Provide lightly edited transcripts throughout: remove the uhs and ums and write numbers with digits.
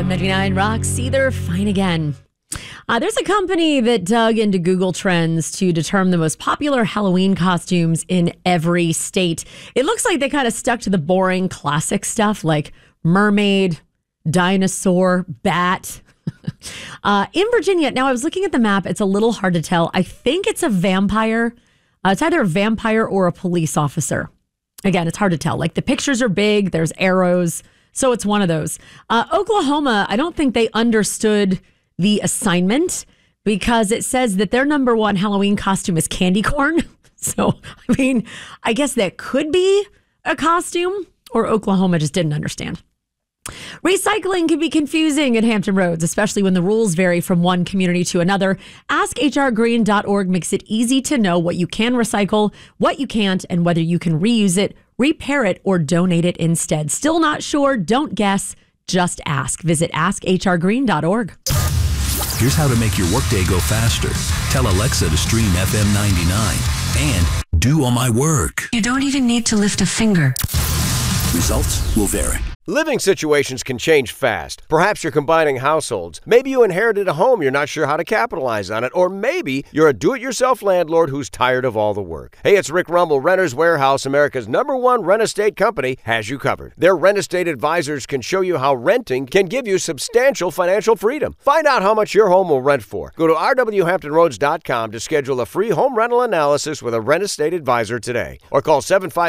FM 99 Rocks. See, they're fine again. There's a company that dug into Google Trends to determine the most popular Halloween costumes in every state. It looks like they kind of stuck to the boring classic stuff like mermaid, dinosaur, bat. In Virginia, now I was looking at the map. It's a little hard to tell. I think it's a vampire. It's either a vampire or a police officer. Again, it's hard to tell. Like the pictures are big. There's arrows. So it's one of those. Oklahoma, I don't think they understood the assignment because it says that their number one Halloween costume is candy corn. So, I mean, I guess that could be a costume, or Oklahoma just didn't understand. Recycling can be confusing at Hampton Roads, especially when the rules vary from one community to another. AskHRGreen.org makes it easy to know what you can recycle, what you can't, and whether you can reuse it, repair it, or donate it instead. Still not sure? Don't guess. Just ask. Visit AskHRGreen.org. Here's how to make your workday go faster. Tell Alexa to stream FM 99 and do all my work. You don't even need to lift a finger. Results will vary. Living situations can change fast. Perhaps you're combining households. Maybe you inherited a home you're not sure how to capitalize on it. Or maybe you're a do-it-yourself landlord who's tired of all the work. Hey, it's Rick Rumble. Renters Warehouse, America's #1 rent estate company, has you covered. Their rent estate advisors can show you how renting can give you substantial financial freedom. Find out how much your home will rent for. Go to rwhamptonroads.com to schedule a free home rental analysis with a rent estate advisor today. Or call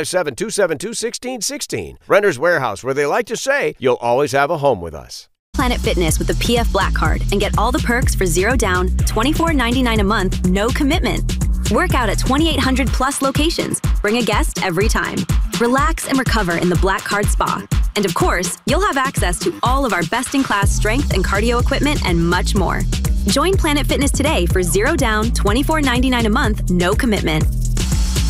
757-272-1616. Renters Warehouse, where they like to say, you'll always have a home with us. Planet Fitness with the PF Black Card and get all the perks for $0 down, $24.99 a month, no commitment. Work out at 2,800 plus locations. Bring a guest every time. Relax and recover in the Black Card Spa. And of course, you'll have access to all of our best-in-class strength and cardio equipment and much more. Join Planet Fitness today for $0 down, $24.99 a month, no commitment.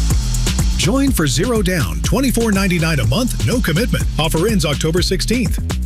Join for $0 down, $24.99 a month, no commitment. Offer ends October 16th.